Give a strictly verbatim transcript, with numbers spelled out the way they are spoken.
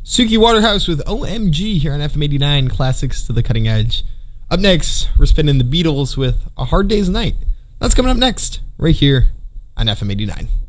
Suki Waterhouse with O M G here on F M eighty-nine, classics to the cutting edge. Up next, we're spinning the Beatles with A Hard Day's Night. That's coming up next, right here on F M eighty-nine.